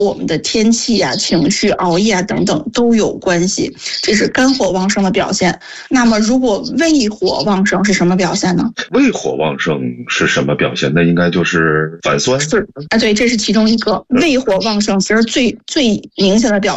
我们的天气啊、情绪、熬夜啊等等都有关系，这是肝火旺盛的表现。那么如果胃火旺盛是什么表现呢？ 胃火旺盛是什么表现？那应该就是反酸。 是啊，对，这是其中一个。胃火旺盛其实最明显的表